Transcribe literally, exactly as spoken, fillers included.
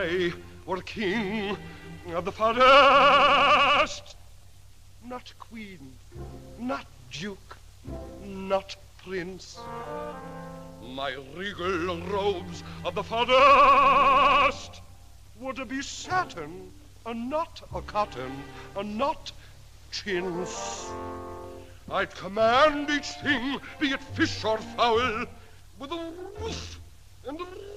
I were king of the forest, not queen, not duke, not prince, my regal robes of the forest would be satin, and not a cotton, and not chintz. I'd command each thing, be it fish or fowl, with a woof and a